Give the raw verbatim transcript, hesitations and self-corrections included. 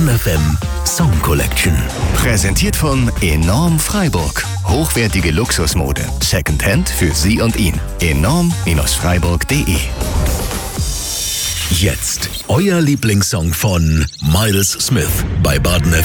Baden F M Song Collection. Präsentiert von Enorm Freiburg. Hochwertige Luxusmode. Secondhand für Sie und ihn. enorm Freiburg punkt de. Jetzt euer Lieblingssong von Miles Smith bei Baden F M.